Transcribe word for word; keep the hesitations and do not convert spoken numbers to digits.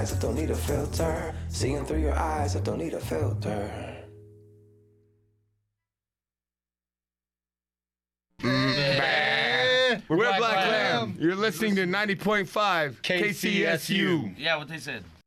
I don't need a filter. Seeing through your eyes, I don't need a filter. We're, We're Black, Black Lamb. Lamb. You're listening to ninety point five K C S U. Yeah, what they said.